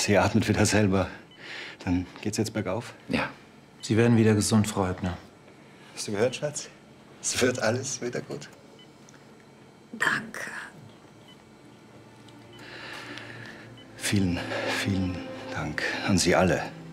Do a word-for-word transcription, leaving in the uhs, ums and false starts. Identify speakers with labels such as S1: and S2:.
S1: Sie atmet wieder selber. Dann geht's jetzt bergauf?
S2: Ja. Sie werden wieder gesund, Frau Ebner.
S1: Hast du gehört, Schatz? Es wird alles wieder gut.
S3: Danke.
S1: Vielen, vielen Dank an Sie alle.